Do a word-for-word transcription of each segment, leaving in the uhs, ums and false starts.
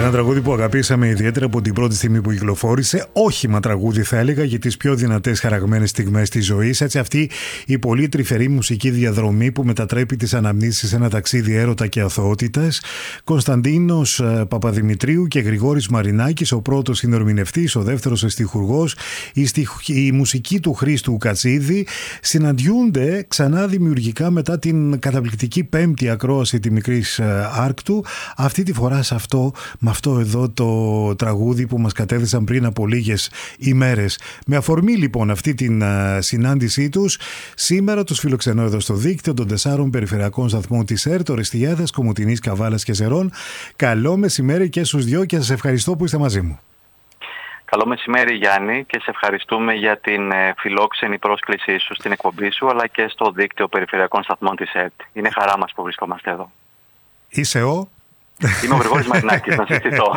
Ένα τραγούδι που αγαπήσαμε ιδιαίτερα από την πρώτη στιγμή που κυκλοφόρησε. Όχημα τραγούδι, θα έλεγα, για τις πιο δυνατές χαραγμένες στιγμές της ζωής. Έτσι, αυτή η πολύ τρυφερή μουσική διαδρομή που μετατρέπει τις αναμνήσεις σε ένα ταξίδι έρωτα και αθωότητας. Κωνσταντίνος Παπαδημητρίου και Γρηγόρης Μαρινάκης, ο πρώτος συνερμηνευτής, ο δεύτερος στιχουργός. Η, στιχ... η μουσική του Χρήστου Κατσίδη συναντιούνται ξανά δημιουργικά μετά την καταπληκτική πέμπτη ακρόαση τη Μικρής Άρκτου. Αυτή τη φορά σε αυτό, με αυτό εδώ το τραγούδι που μας κατέθεσαν πριν από λίγες ημέρες. Με αφορμή λοιπόν αυτή την uh, συνάντησή τους, σήμερα τους φιλοξενώ εδώ στο δίκτυο των τεσσάρων περιφερειακών σταθμών της ΕΡΤ, Ορεστιάδας, Κομοτηνής, Καβάλας και Ζερών. Καλό μεσημέρι και στους δυο και σας ευχαριστώ που είστε μαζί μου. Καλό μεσημέρι, Γιάννη, και σε ευχαριστούμε για την ε, φιλόξενη πρόσκλησή σου στην εκπομπή σου, αλλά και στο δίκτυο περιφερειακών σταθμών της ΕΡΤ. Είναι χαρά μας που βρισκόμαστε εδώ. Είσαι ο... Είμαι ο Γρηγόρης Μαρινάκης, να συζητώ.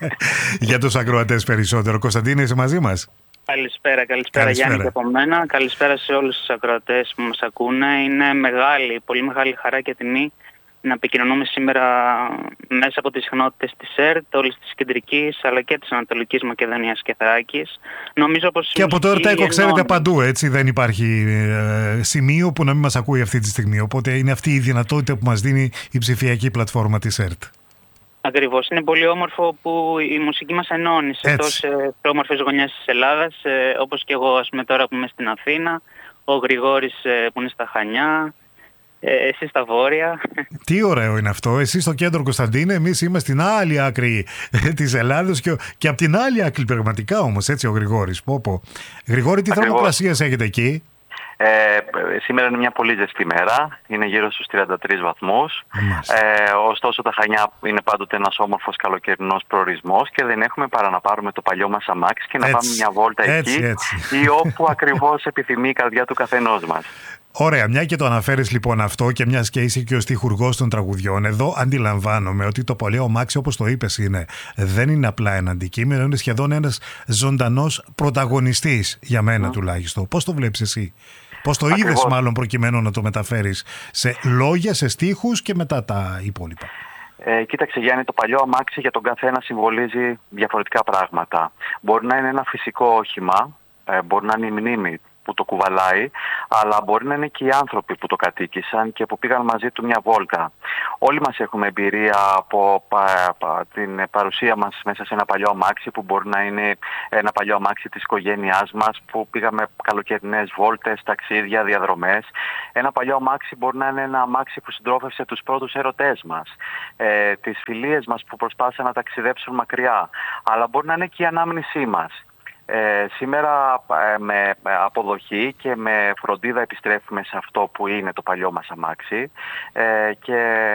Για τους ακροατές περισσότερο. Κωνσταντίνε, είσαι μαζί μας? Καλησπέρα, καλησπέρα, καλησπέρα Γιάννη και από μένα. Καλησπέρα σε όλους τους ακροατές που μας ακούνε. Είναι μεγάλη, πολύ μεγάλη χαρά και τιμή να επικοινωνούμε σήμερα μέσα από τις συχνότητες της ΕΡΤ, όλης της κεντρικής αλλά και της Ανατολικής Μακεδονίας και Θράκης. Νομίζω πως και από το ΕΡΤ, ξέρετε, παντού, έτσι, δεν υπάρχει ε, σημείο που να μην μας ακούει αυτή τη στιγμή. Οπότε είναι αυτή η δυνατότητα που μας δίνει η ψηφιακή πλατφόρμα της ΕΡΤ. Ακριβώς. Είναι πολύ όμορφο που η μουσική μας ενώνει σε τόσες όμορφες γωνιές της Ελλάδας, ε, όπως και εγώ, ας πούμε, τώρα που είμαι στην Αθήνα, ο Γρηγόρης ε, που είναι στα Χανιά, ε, εσύ στα Βόρεια. Τι ωραίο είναι αυτό. Εσύ στο κέντρο, Κωνσταντίνε, εμείς είμαστε στην άλλη άκρη της Ελλάδας και, και από την άλλη άκρη πραγματικά όμως, έτσι, ο Γρηγόρης. Πω, πω. Γρηγόρη, τι θερμοκρασίες έχετε εκεί? Ε, σήμερα είναι μια πολύ ζεστή μέρα, είναι γύρω στους τριάντα τρεις βαθμούς. Ε, ωστόσο τα Χανιά είναι πάντοτε ένας όμορφος καλοκαιρινός προορισμός και δεν έχουμε παρά να πάρουμε το παλιό μας αμάξι και να έτσι, πάμε μια βόλτα έτσι, εκεί έτσι. ή όπου ακριβώς επιθυμεί η καρδιά του καθενός μας. Ωραία, μια και το αναφέρεις λοιπόν αυτό και μιας και είσαι και ο στιχουργός των τραγουδιών, εδώ αντιλαμβάνομαι ότι το παλιό αμάξι, όπως το είπες, είναι, δεν είναι απλά ένα αντικείμενο, είναι σχεδόν ένας ζωντανός πρωταγωνιστής για μένα mm. τουλάχιστον. Πώς το βλέπεις εσύ? Πώς το Ακριβώς. είδες μάλλον προκειμένου να το μεταφέρεις σε λόγια, σε στίχους και μετά τα υπόλοιπα? Ε, κοίταξε, Γιάννη, το παλιό αμάξι για τον καθένα συμβολίζει διαφορετικά πράγματα. Μπορεί να είναι ένα φυσικό όχημα, ε, μπορεί να είναι η μνήμη που το κουβαλάει, αλλά μπορεί να είναι και οι άνθρωποι που το κατοίκησαν και που πήγαν μαζί του μια βόλτα. Όλοι μας έχουμε εμπειρία από πα, πα, την παρουσία μας μέσα σε ένα παλιό αμάξι, που μπορεί να είναι ένα παλιό αμάξι της οικογένειάς μας, που πήγαμε καλοκαιρινές βόλτες, ταξίδια, διαδρομές. Ένα παλιό αμάξι μπορεί να είναι ένα αμάξι που συντρόφευσε τους πρώτους ερωτές μας, ε, τις φιλίες μας που προσπάθησαν να ταξιδέψουν μακριά, αλλά μπορεί να είναι και η ανάμνησή μας. Ε, σήμερα ε, με αποδοχή και με φροντίδα επιστρέφουμε σε αυτό που είναι το παλιό μας αμάξι ε, και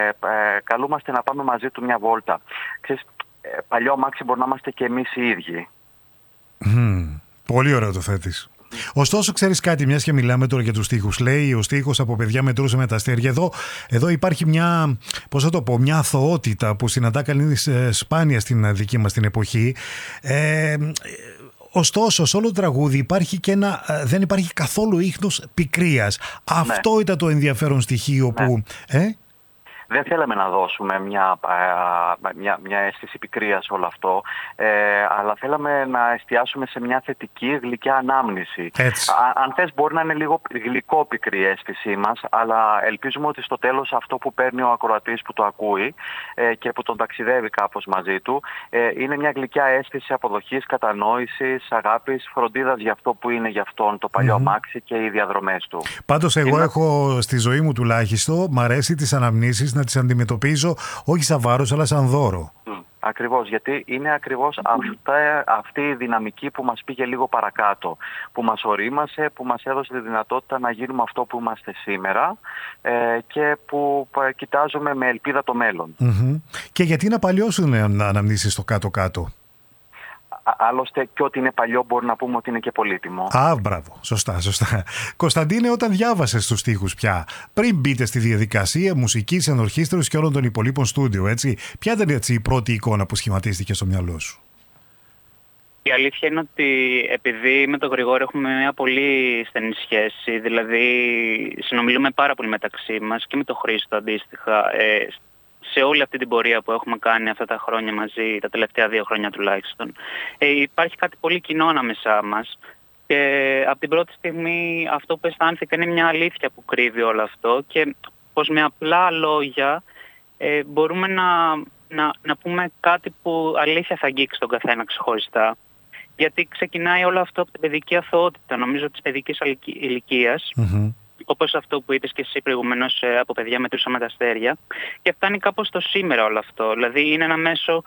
ε, καλούμαστε να πάμε μαζί του μια βόλτα. Ξέρεις, ε, παλιό αμάξι μπορεί να είμαστε και εμείς οι ίδιοι. Mm, πολύ ωραίο το θέτεις. Ωστόσο, ξέρεις κάτι, μιας και μιλάμε τώρα για τους στίχους. Λέει ο στίχος από παιδιά μετρούσε με τα αστέρια. Εδώ, εδώ υπάρχει μια, πώς θα το πω, μια αθωότητα που συναντά κανείς ε, σπάνια στην δική μας την εποχή. Ε, Ωστόσο, σε όλο το τραγούδι υπάρχει και ένα, δεν υπάρχει καθόλου ίχνος πικρίας. Ναι. Αυτό ήταν το ενδιαφέρον στοιχείο ναι. που... Ε? Δεν θέλαμε να δώσουμε μια, μια, μια αίσθηση πικρίας σε όλο αυτό, ε, αλλά θέλαμε να εστιάσουμε σε μια θετική γλυκιά ανάμνηση. Α, αν θες, μπορεί να είναι λίγο γλυκό πικρή η αίσθησή μας, αλλά ελπίζουμε ότι στο τέλος αυτό που παίρνει ο ακροατής που το ακούει ε, και που τον ταξιδεύει κάπως μαζί του, ε, είναι μια γλυκιά αίσθηση αποδοχής, κατανόησης, αγάπης, φροντίδας για αυτό που είναι για αυτόν το παλιό αμάξι mm-hmm. και οι διαδρομές του. Πάντως εγώ είναι... έχω στη ζωή μου τουλάχιστον, μ' αρέσει τις αναμνήσεις να τις αντιμετωπίζω όχι σαν βάρος αλλά σαν δώρο. Mm, ακριβώς, γιατί είναι ακριβώς αυτά, αυτή η δυναμική που μας πήγε λίγο παρακάτω, που μας ορίμασε, που μας έδωσε τη δυνατότητα να γίνουμε αυτό που είμαστε σήμερα ε, και που ε, κοιτάζουμε με ελπίδα το μέλλον. Mm-hmm. Και γιατί να παλιώσουν να αναμνήσεις στο κάτω-κάτω? Άλλωστε και ό,τι είναι παλιό μπορεί να πούμε ότι είναι και πολύτιμο. Α, μπράβο. Σωστά, σωστά. Κωνσταντίνε, όταν διάβασες τους στίχους πια, πριν μπείτε στη διαδικασία μουσικής, ενορχήστρωσης και όλων των υπολείπων στούντιο, έτσι, ποια ήταν έτσι η πρώτη εικόνα που σχηματίστηκε στο μυαλό σου? Η αλήθεια είναι ότι επειδή με τον Γρηγόρη έχουμε μια πολύ στενή σχέση, δηλαδή συνομιλούμε πάρα πολύ μεταξύ μας και με τον Χρήστο αντίστοιχα, ε, σε όλη αυτή την πορεία που έχουμε κάνει αυτά τα χρόνια μαζί, τα τελευταία δύο χρόνια τουλάχιστον. Ε, υπάρχει κάτι πολύ κοινό ανάμεσά μας και από την πρώτη στιγμή αυτό που αισθάνθηκα είναι μια αλήθεια που κρύβει όλο αυτό και πως με απλά λόγια ε, μπορούμε να, να, να πούμε κάτι που αλήθεια θα αγγίξει τον καθένα ξεχωριστά. Γιατί ξεκινάει όλο αυτό από την παιδική αθωότητα, νομίζω της παιδικής ηλικίας. Mm-hmm. Όπως αυτό που είπες και εσύ προηγουμένως, από παιδιά μετρούσαμε τα αστέρια, και φτάνει κάπως στο σήμερα όλο αυτό. Δηλαδή είναι ένα μέσο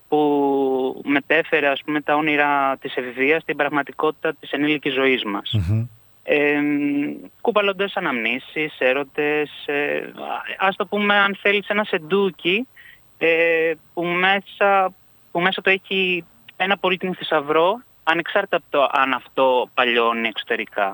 που μετέφερε, ας πούμε, τα όνειρα της εφηβείας στην πραγματικότητα της ενήλικης ζωής μας. Mm-hmm. Ε, κουβαλώντας αναμνήσεις, έρωτες, ε, ας το πούμε αν θέλεις ένα σεντούκι ε, που, μέσα, που μέσα το έχει ένα πολύτιμο θησαυρό, ανεξάρτητα από το αν αυτό παλιώνει εξωτερικά.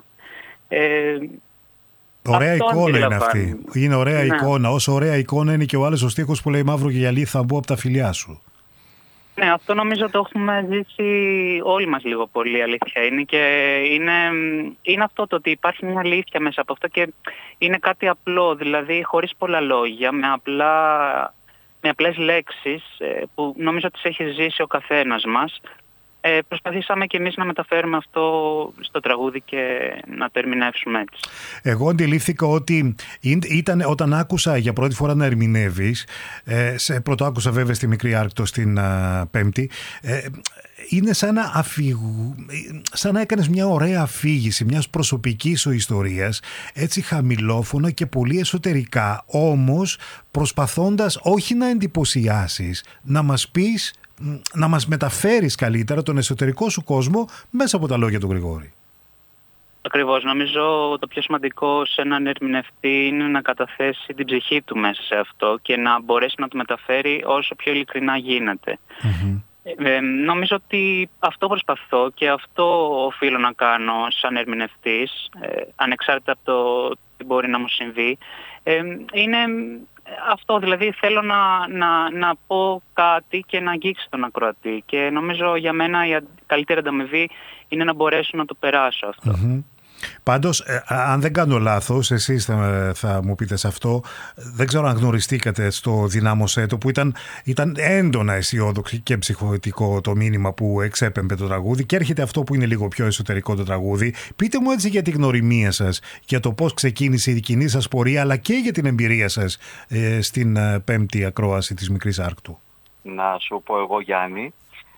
Ε, Ωραία εικόνα είναι αυτή. Είναι ωραία ναι. εικόνα. Όσο ωραία εικόνα είναι και ο άλλος ο στίχος που λέει «Μαύρο και γυαλί θα μπω από τα φιλιά σου». Ναι, αυτό νομίζω το έχουμε ζήσει όλοι μας λίγο πολύ, αλήθεια είναι. Και είναι, είναι αυτό το ότι υπάρχει μια αλήθεια μέσα από αυτό και είναι κάτι απλό, δηλαδή χωρίς πολλά λόγια, με, απλά, με απλές λέξεις που νομίζω τις έχει ζήσει ο καθένας μας. Ε, προσπαθήσαμε και εμείς να μεταφέρουμε αυτό στο τραγούδι και να το ερμηνεύσουμε έτσι. Εγώ αντιλήφθηκα ότι ήταν, όταν άκουσα για πρώτη φορά να ερμηνεύεις, ε, σε, πρώτο άκουσα βέβαια στη Μικρή Άρκτο στην α, Πέμπτη, ε, είναι σαν να, αφηγου, σαν να έκανες μια ωραία αφήγηση μιας προσωπικής σου ιστορίας, έτσι χαμηλόφωνα και πολύ εσωτερικά, όμως προσπαθώντας όχι να εντυπωσιάσεις, να μας πεις, να μας μεταφέρεις καλύτερα τον εσωτερικό σου κόσμο μέσα από τα λόγια του Γρηγόρη. Ακριβώς. Νομίζω το πιο σημαντικό σε έναν ερμηνευτή είναι να καταθέσει την ψυχή του μέσα σε αυτό και να μπορέσει να το μεταφέρει όσο πιο ειλικρινά γίνεται. Mm-hmm. Ε, νομίζω ότι αυτό προσπαθώ και αυτό οφείλω να κάνω σαν ερμηνευτής, ε, ανεξάρτητα από το τι μπορεί να μου συμβεί. Ε, είναι αυτό, δηλαδή θέλω να, να, να πω κάτι και να αγγίξει τον ακροατή και νομίζω για μένα η καλύτερη ανταμοιβή είναι να μπορέσω να το περάσω αυτό. Mm-hmm. Πάντως, ε, αν δεν κάνω λάθος, εσείς θα, θα μου πείτε σε αυτό, δεν ξέρω αν γνωριστήκατε στο Δυνάμωσέ το, που ήταν, ήταν έντονα αισιόδοξο και ψυχοθετικό το μήνυμα που εξέπεμπε το τραγούδι, και έρχεται αυτό που είναι λίγο πιο εσωτερικό το τραγούδι. Πείτε μου έτσι για την γνωριμία σας, για το πώς ξεκίνησε η κοινή σας πορεία, αλλά και για την εμπειρία σας ε, στην ε, πέμπτη ακρόαση της Μικρής Άρκτου. Να σου πω εγώ, Γιάννη.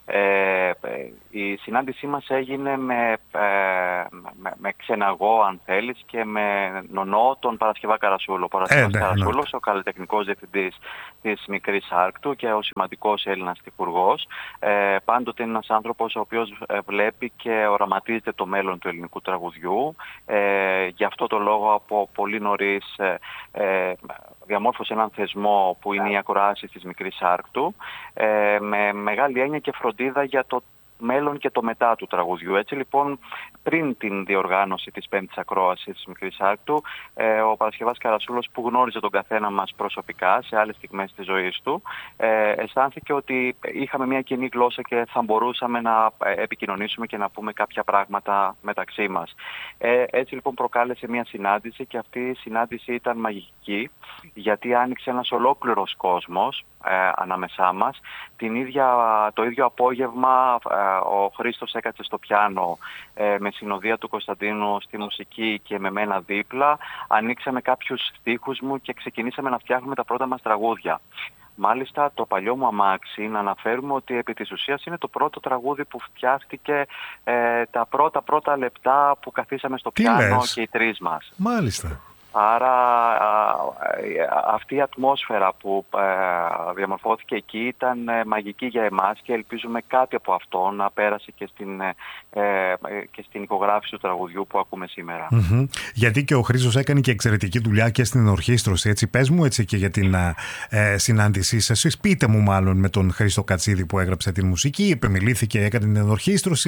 Ε, η συνάντησή μας έγινε με, ε, με, με ξεναγό, αν θέλεις, και με νονό τον Παρασκευά Καρασούλο. Ο Παρασκευάς ε, ναι, Καρασούλος, ναι. Ο καλλιτεχνικός διευθυντής της Μικρής Άρκτου και ο σημαντικός Έλληνας τυπουργός. Ε, πάντοτε είναι ένας άνθρωπος ο οποίος βλέπει και οραματίζεται το μέλλον του ελληνικού τραγουδιού. Ε, γι' αυτό το λόγο από πολύ νωρίς ε, ε, διαμόρφωσε έναν θεσμό που είναι η ακροάση της Μικρής Άρκτου, ε, με μεγάλη έννοια και φροντίδα για το μέλλον και το μετά του τραγουδιού. Έτσι λοιπόν, πριν την διοργάνωση της πέμπτης ακρόασης της Μικρής Άρκτου, ε, ο Παρασκευάς Καρασούλος, που γνώριζε τον καθένα μας προσωπικά σε άλλες στιγμές της ζωής του, ε, αισθάνθηκε ότι είχαμε μια κοινή γλώσσα και θα μπορούσαμε να επικοινωνήσουμε και να πούμε κάποια πράγματα μεταξύ μας. Ε, έτσι λοιπόν προκάλεσε μια συνάντηση, και αυτή η συνάντηση ήταν μαγική, γιατί άνοιξε ένας ολόκληρος κόσμος ε, ανάμεσά μας. Την ίδια, το ίδιο απόγευμα ε, ο Χρήστος έκατσε στο πιάνο ε, με συνοδεία του Κωνσταντίνου στη μουσική και με μένα δίπλα. Ανοίξαμε κάποιους στίχους μου και ξεκινήσαμε να φτιάχνουμε τα πρώτα μας τραγούδια. Μάλιστα, το παλιό μου αμάξι, να αναφέρουμε ότι επί της ουσίας είναι το πρώτο τραγούδι που φτιάχτηκε ε, τα πρώτα πρώτα λεπτά που καθίσαμε στο Τι πιάνο λες? Και οι τρεις μας. Μάλιστα. Άρα α, αυτή η ατμόσφαιρα που α, διαμορφώθηκε εκεί ήταν ε, μαγική για εμάς, και ελπίζουμε κάτι από αυτό να πέρασε και στην, ε, και στην ηχογράφηση του τραγουδιού που ακούμε σήμερα. Mm-hmm. Γιατί και ο Χρήστος έκανε και εξαιρετική δουλειά και στην ορχήστρωση. Έτσι, πες μου έτσι και για την ε, συνάντησή σας. Εσείς πείτε μου μάλλον με τον Χρήστο Κατσίδη που έγραψε την μουσική, επεμιλήθηκε, έκανε την ορχήστρωση.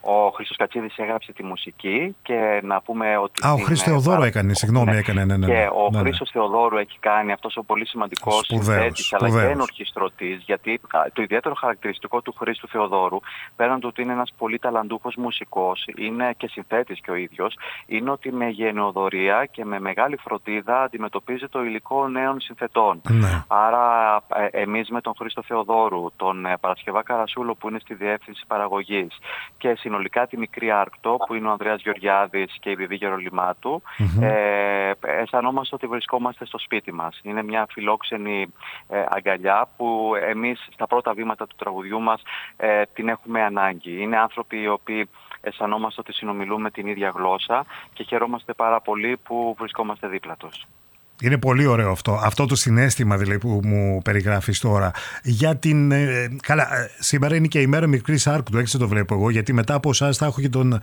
Ο Χρήστος Κατσίδης έγραψε τη μουσική και να πούμε ότι... Α, ο Χρήστος Θεοδόρου έκανε, συγγνώμη, ναι, έκανε, ναι, ναι. Και ο ναι, ναι. Χρήστος Θεοδόρου έχει κάνει αυτός ο πολύ σημαντικός συνθέτης, αλλά και ενορχιστρωτής, γιατί το ιδιαίτερο χαρακτηριστικό του Χρήστου Θεοδόρου, πέραν του ότι είναι ένας πολύ ταλαντούχος μουσικός, είναι και συνθέτης και ο ίδιος, είναι ότι με γενεοδορία και με μεγάλη φροντίδα αντιμετωπίζει το υλικό νέων συνθετών. Ναι. Άρα εμείς με τον Χρήστο Θεοδόρου, τον Παρασκευά Καρασούλο που είναι στη διεύθυνση παραγωγής και συνολικά τη Μικρή Άρκτο που είναι ο Ανδρέας Γεωργιάδης και η Βιβί Γερολυμάτου, mm-hmm. ε, αισθανόμαστε ότι βρισκόμαστε στο σπίτι μας. Είναι μια φιλόξενη ε, αγκαλιά που εμείς στα πρώτα βήματα του τραγουδιού μας ε, την έχουμε ανάγκη. Είναι άνθρωποι οι οποίοι αισθανόμαστε ότι συνομιλούμε την ίδια γλώσσα και χαιρόμαστε πάρα πολύ που βρισκόμαστε δίπλα τους. Είναι πολύ ωραίο αυτό. Αυτό το συναίσθημα δηλαδή που μου περιγράφεις τώρα. Για την. Ε, καλά, σήμερα είναι και η μέρα Μικρής Άρκτου, έτσι το βλέπω εγώ, γιατί μετά από εσάς θα έχω και τον,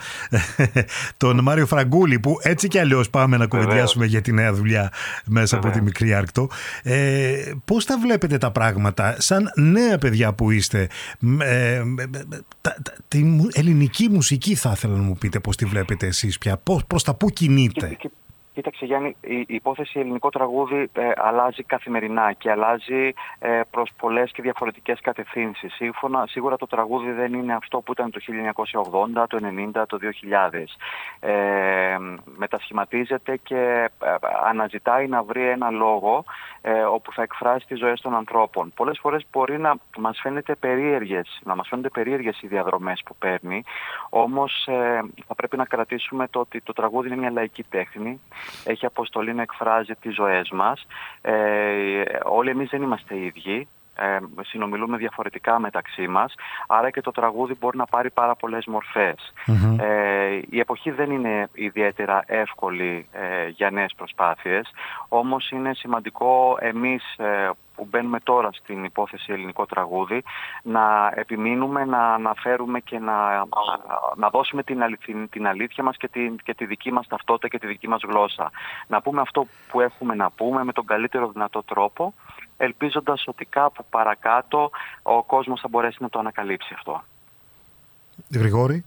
τον Μάριο Φραγκούλη, που έτσι κι αλλιώς πάμε να κουβεντιάσουμε για τη νέα δουλειά μέσα Βεβαίως. από τη Μικρή Άρκτο. Ε, πώς τα βλέπετε τα πράγματα, σαν νέα παιδιά που είστε, ε, τα, τα, την ελληνική μουσική θα ήθελα να μου πείτε πώς τη βλέπετε εσείς πια, πώς, προς τα πού κινείτε. Κοίταξε Γιάννη, η υπόθεση ελληνικό τραγούδι ε, αλλάζει καθημερινά και αλλάζει ε, προς πολλές και διαφορετικές κατευθύνσεις. Σύμφωνα, σίγουρα το τραγούδι δεν είναι αυτό που ήταν το χίλια εννιακόσια ογδόντα, το ενενήντα, το δύο χιλιάδες. Ε, μετασχηματίζεται και ε, αναζητάει να βρει ένα λόγο ε, όπου θα εκφράσει τις ζωές των ανθρώπων. Πολλές φορές μπορεί να μας φαίνεται περίεργες, να μας φαίνονται περίεργες οι διαδρομές που παίρνει, όμως ε, θα πρέπει να κρατήσουμε το ότι το τραγούδι είναι μια λαϊκή τέχνη. Έχει αποστολή να εκφράζει τις ζωές μας. Ε, όλοι εμείς δεν είμαστε ίδιοι. Ε, συνομιλούμε διαφορετικά μεταξύ μας. Άρα και το τραγούδι μπορεί να πάρει πάρα πολλές μορφές. Mm-hmm. Ε, η εποχή δεν είναι ιδιαίτερα εύκολη ε, για νέες προσπάθειες. Όμως είναι σημαντικό εμείς ε, που μπαίνουμε τώρα στην υπόθεση ελληνικό τραγούδι να επιμείνουμε να αναφέρουμε και να, να δώσουμε την, αληθι, την αλήθεια μας και τη, και τη δική μας ταυτότητα και τη δική μας γλώσσα. Να πούμε αυτό που έχουμε να πούμε με τον καλύτερο δυνατό τρόπο, ελπίζοντας ότι κάπου παρακάτω ο κόσμος θα μπορέσει να το ανακαλύψει αυτό. Γρηγόρη.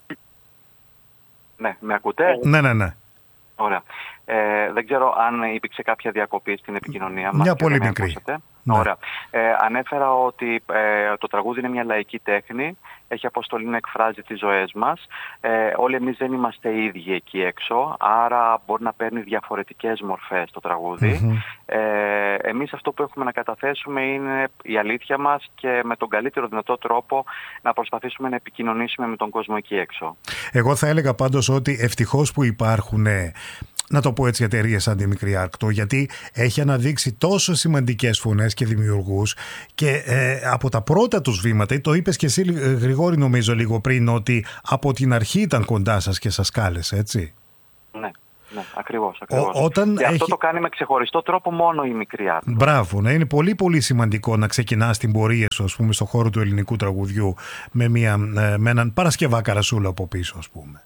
Ναι, με ακούτε? Ναι, ναι, ναι. Ωραία. Ε, δεν ξέρω αν υπήρξε κάποια διακοπή στην επικοινωνία μας. Μια πολύ μικρή. Ναι. Ωραία. Ε, ανέφερα ότι ε, το τραγούδι είναι μια λαϊκή τέχνη, έχει αποστολή να εκφράζει τις ζωές μας. Ε, όλοι εμείς δεν είμαστε ίδιοι εκεί έξω, άρα μπορεί να παίρνει διαφορετικές μορφές το τραγούδι. Mm-hmm. Ε, εμείς αυτό που έχουμε να καταθέσουμε είναι η αλήθεια μας και με τον καλύτερο δυνατό τρόπο να προσπαθήσουμε να επικοινωνήσουμε με τον κόσμο εκεί έξω. Εγώ θα έλεγα πάντως ότι ευτυχώς που υπάρχουν, να το πω έτσι, εταιρείες σαν τη Μικρή Άρκτο, γιατί έχει αναδείξει τόσο σημαντικές φωνές και δημιουργούς και ε, από τα πρώτα τους βήματα, το είπες και εσύ Γρηγόρη νομίζω λίγο πριν, ότι από την αρχή ήταν κοντά σας και σας κάλεσε, έτσι. Ναι. Ναι, ακριβώς, ακριβώς. Ο, όταν και αυτό έχει... το κάνει με ξεχωριστό τρόπο μόνο η Μικρή Άρκτο. Μπράβο, ναι, είναι πολύ πολύ σημαντικό να ξεκινάς την πορεία σου, ας πούμε, στον χώρο του ελληνικού τραγουδιού με, μια, με έναν Παρασκευά Καρασούλα από πίσω, ας πούμε.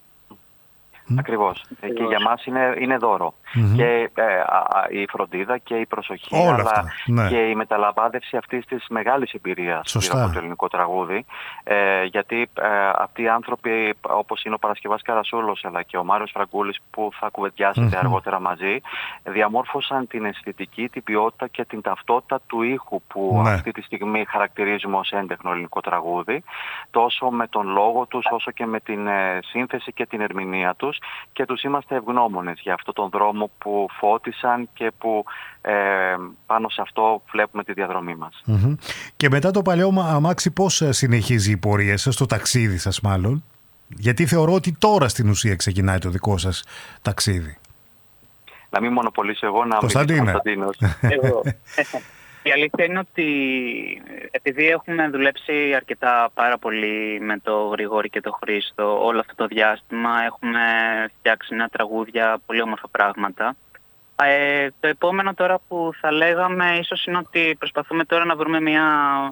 Ακριβώς. Ακριβώς. Και για μας είναι, είναι δώρο. Mm-hmm. Και ε, α, α, η φροντίδα και η προσοχή, όλα αλλά αυτά, ναι. και η μεταλαμπάδευση αυτής της μεγάλης εμπειρίας από το ελληνικό τραγούδι. Ε, γιατί ε, αυτοί οι άνθρωποι, όπως είναι ο Παρασκευάς Καρασούλος αλλά και ο Μάριος Φραγκούλης που θα κουβεντιάσετε mm-hmm. αργότερα μαζί, διαμόρφωσαν την αισθητική, την ποιότητα και την ταυτότητα του ήχου που ναι. αυτή τη στιγμή χαρακτηρίζουμε ως έντεχνο ελληνικό τραγούδι, τόσο με τον λόγο τους όσο και με την ε, σύνθεση και την ερμηνεία τους. Και τους είμαστε ευγνώμονες για αυτόν τον δρόμο που φώτισαν και που ε, πάνω σε αυτό βλέπουμε τη διαδρομή μας. Mm-hmm. Και μετά το παλαιό αμάξι πώς συνεχίζει η πορεία σας, το ταξίδι σας μάλλον? Γιατί θεωρώ ότι τώρα στην ουσία ξεκινάει το δικό σας ταξίδι. Να μην μονοπολίσω εγώ, να μιλήσω Κωνσταντίνος. Εγώ. Η αλήθεια είναι ότι επειδή έχουμε δουλέψει αρκετά πάρα πολύ με το Γρηγόρη και το Χρήστο όλο αυτό το διάστημα, έχουμε φτιάξει νέα τραγούδια, πολύ όμορφα πράγματα. Ε, το επόμενο τώρα που θα λέγαμε ίσως είναι ότι προσπαθούμε τώρα να βρούμε μια...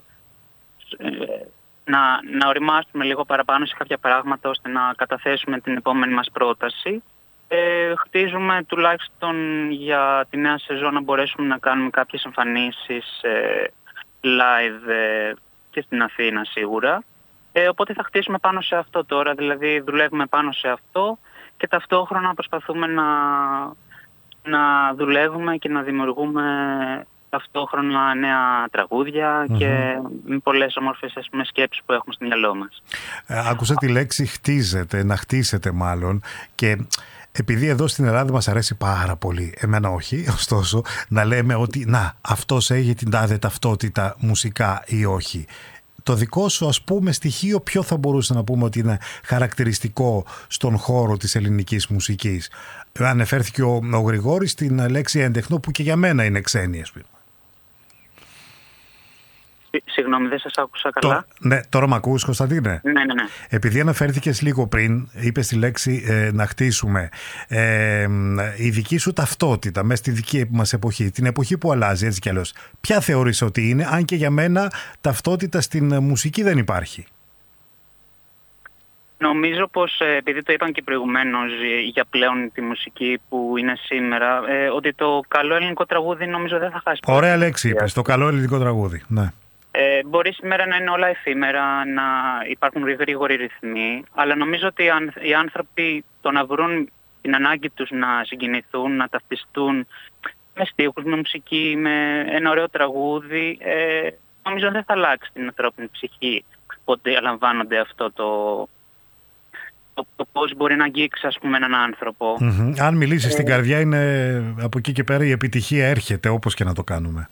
Ε, να, να οριμάσουμε λίγο παραπάνω σε κάποια πράγματα ώστε να καταθέσουμε την επόμενη μας πρόταση. Ε, χτίζουμε τουλάχιστον για τη νέα σεζόν να μπορέσουμε να κάνουμε κάποιες εμφανίσεις ε, live ε, και στην Αθήνα σίγουρα. Ε, οπότε θα χτίσουμε πάνω σε αυτό τώρα, δηλαδή δουλεύουμε πάνω σε αυτό και ταυτόχρονα προσπαθούμε να, να δουλεύουμε και να δημιουργούμε ταυτόχρονα νέα τραγούδια mm-hmm. και με πολλές όμορφες, ας πούμε, σκέψεις που έχουμε στο μυαλό μας. Ε, άκουσα τη λέξη χτίζεται, να χτίσετε μάλλον, και επειδή εδώ στην Ελλάδα μας αρέσει πάρα πολύ, εμένα όχι, ωστόσο, να λέμε ότι να, αυτός έχει την τάδε ταυτότητα μουσικά ή όχι. Το δικό σου, ας πούμε, στοιχείο ποιο θα μπορούσε να πούμε ότι είναι χαρακτηριστικό στον χώρο της ελληνικής μουσικής? Ανεφέρθηκε ο, ο Γρηγόρης στην λέξη έντεχνο, που και για μένα είναι ξένη, ας πούμε. Συγγνώμη, δεν σας άκουσα καλά. Το, ναι, τώρα μ' ακούς, Κωνσταντίνε? Ναι, ναι, ναι. Επειδή αναφέρθηκες λίγο πριν, είπες τη λέξη ε, να χτίσουμε. Ε, η δική σου ταυτότητα μέσα στη δική μας εποχή, την εποχή που αλλάζει έτσι κι αλλιώς, ποια θεωρείς ότι είναι, αν και για μένα ταυτότητα στην μουσική δεν υπάρχει? Νομίζω πως, επειδή το είπαν και προηγουμένως για πλέον τη μουσική που είναι σήμερα, ε, ότι το καλό ελληνικό τραγούδι νομίζω δεν θα χάσει. Ωραία λέξη είπες, το καλό ελληνικό τραγούδι, ναι. Ε, μπορεί σήμερα να είναι όλα εφήμερα, να υπάρχουν γρήγοροι ρυθμοί, αλλά νομίζω ότι οι άνθρωποι το να βρουν την ανάγκη τους να συγκινηθούν, να ταυτιστούν με στίχους, με μουσική, με ένα ωραίο τραγούδι, ε, νομίζω δεν θα αλλάξει την ανθρώπινη ψυχή πότε λαμβάνονται αυτό το... Το, το πώς μπορεί να αγγίξει, ας πούμε, έναν άνθρωπο. Mm-hmm. Αν μιλήσεις ε... στην καρδιά, είναι από εκεί και πέρα η επιτυχία έρχεται, όπως και να το κάνουμε.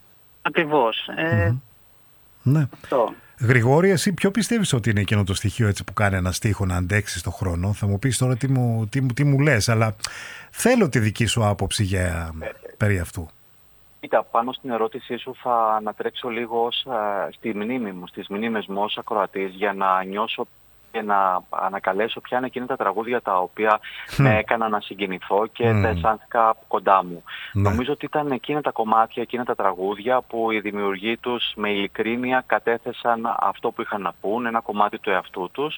Ακριβώς. Ε... Mm-hmm. Ναι. Αυτό. Γρηγόρη, εσύ ποιο πιστεύεις ότι είναι εκείνο το στοιχείο έτσι που κάνει ένα στίχο να αντέξει στον χρόνο? Θα μου πεις τώρα τι μου, τι, τι μου λες, αλλά θέλω τη δική σου άποψη για, ε, περί αυτού. Κοίτα, πάνω στην ερώτησή σου θα ανατρέξω λίγο ως, α, στη μνήμη μου, στις μνήμες μου ως ακροατής, για να νιώσω και να ανακαλέσω ποια είναι εκείνα τα τραγούδια τα οποία mm. με έκανα να συγκινηθώ και mm. τα αισθάνθηκα κοντά μου. Mm. Νομίζω ότι ήταν εκείνα τα κομμάτια, εκείνα τα τραγούδια που οι δημιουργοί τους με ειλικρίνεια κατέθεσαν αυτό που είχαν να πούν, ένα κομμάτι του εαυτού τους,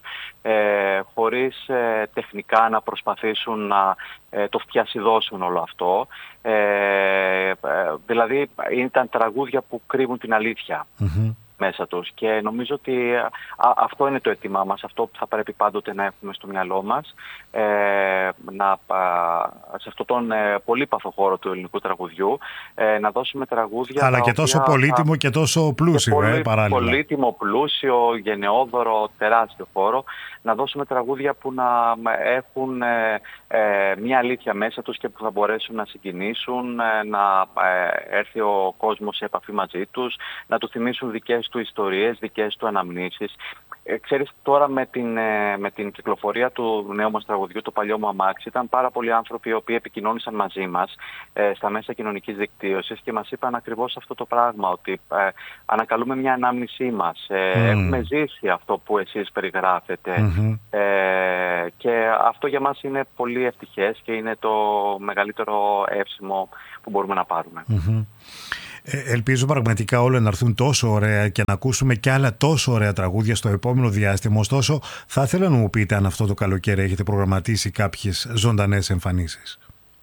ε, χωρίς ε, τεχνικά να προσπαθήσουν να ε, το φτιασιδώσουν όλο αυτό. Ε, ε, δηλαδή ήταν τραγούδια που κρύβουν την αλήθεια. Mm-hmm. μέσα τους, και νομίζω ότι α, αυτό είναι το αίτημά μας, αυτό που θα πρέπει πάντοτε να έχουμε στο μυαλό μας, ε, να, α, σε αυτόν τον ε, πολύπαθο χώρο του ελληνικού τραγουδιού, ε, να δώσουμε τραγούδια... Αλλά και τόσο πολύτιμο θα... και τόσο πλούσιο, και πολύ, ε, παράλληλα. Πολύτιμο, πλούσιο, γενναιόδωρο, τεράστιο χώρο, να δώσουμε τραγούδια που να έχουν ε, ε, μια αλήθεια μέσα τους και που θα μπορέσουν να συγκινήσουν, ε, να ε, έρθει ο κόσμος σε επαφή μαζί τους, να του θυμίσουν δικές του ιστορίες, δικές του αναμνήσεις. Ε, ξέρεις, τώρα με την, ε, με την κυκλοφορία του νέου μας τραγουδιού, το παλιό μου αμάξι, ήταν πάρα πολλοί άνθρωποι οι οποίοι επικοινώνησαν μαζί μας ε, στα μέσα κοινωνικής δικτύωσης και μας είπαν ακριβώς αυτό το πράγμα, ότι ε, ανακαλούμε μια ανάμνησή μας. Ε, mm. Έχουμε ζήσει αυτό που εσείς περιγράφετε. Mm-hmm. Ε, και αυτό για μας είναι πολύ ευτυχές και είναι το μεγαλύτερο εύσημο που μπορούμε να πάρουμε. Mm-hmm. Ελπίζω πραγματικά όλα να έρθουν τόσο ωραία και να ακούσουμε κι άλλα τόσο ωραία τραγούδια στο επόμενο διάστημα. Ωστόσο, θα ήθελα να μου πείτε αν αυτό το καλοκαίρι έχετε προγραμματίσει κάποιες ζωντανές εμφανίσεις.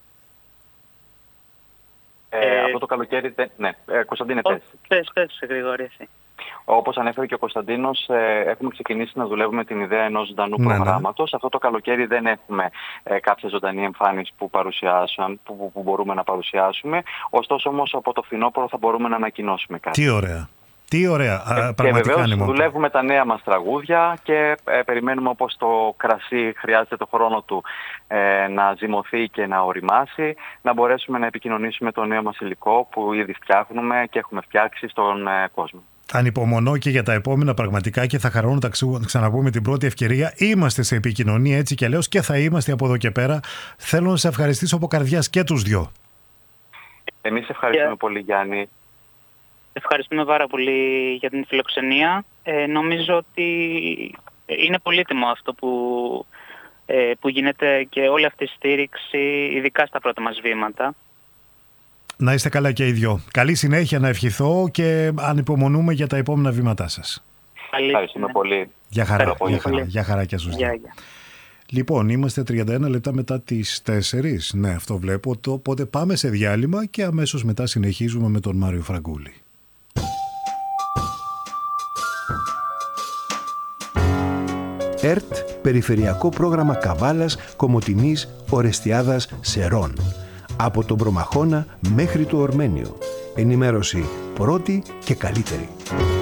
Ε, ε, αυτό το καλοκαίρι, ναι. Ε, Κωνσταντίνε, πες. Πες, πες, Γρηγόρη, εσύ. Όπως ανέφερε και ο Κωνσταντίνος, ε, έχουμε ξεκινήσει να δουλεύουμε την ιδέα ενός ζωντανού ναι, προγράμματος. Ναι. Αυτό το καλοκαίρι δεν έχουμε ε, κάποια ζωντανή εμφάνιση που, που, που, που μπορούμε να παρουσιάσουμε. Ωστόσο όμως από το φθινόπωρο θα μπορούμε να ανακοινώσουμε κάτι. Τι ωραία. Τι ωραία. Ε, και βεβαίως δουλεύουμε τα νέα μας τραγούδια και ε, περιμένουμε, όπως το κρασί χρειάζεται το χρόνο του ε, να ζυμωθεί και να οριμάσει, να μπορέσουμε να επικοινωνήσουμε το νέο μας υλικό που ήδη φτιάχνουμε και έχουμε φτιάξει στον ε, κόσμο. Ανυπομονώ και για τα επόμενα πραγματικά και θα χαρώ να τα ξαναπούμε την πρώτη ευκαιρία. Είμαστε σε επικοινωνία έτσι κι αλλιώς και θα είμαστε από εδώ και πέρα. Θέλω να σε ευχαριστήσω από καρδιάς και τους δυο. Εμείς ευχαριστούμε yeah. πολύ, Γιάννη. Ευχαριστούμε πάρα πολύ για την φιλοξενία. Ε, νομίζω ότι είναι πολύτιμο αυτό που, ε, που γίνεται και όλη αυτή η στήριξη, ειδικά στα πρώτα μας βήματα. Να είστε καλά και οι δυο. Καλή συνέχεια να ευχηθώ και ανυπομονούμε για τα επόμενα βήματά σας. Ευχαριστούμε ναι. πολύ. Γεια χαρά, για χαρά, για χαρά και στους δυο. Λοιπόν, είμαστε τριάντα ένα λεπτά μετά τις τέσσερις. Ναι, αυτό βλέπω. Οπότε πάμε σε διάλειμμα και αμέσως μετά συνεχίζουμε με τον Μάριο Φραγκούλη. ΕΡΤ, Περιφερειακό Πρόγραμμα Καβάλας, Κομοτηνής, Ορεστιάδας, Σερών. Από τον Προμαχώνα μέχρι το Ορμένιο. Ενημέρωση πρώτη και καλύτερη.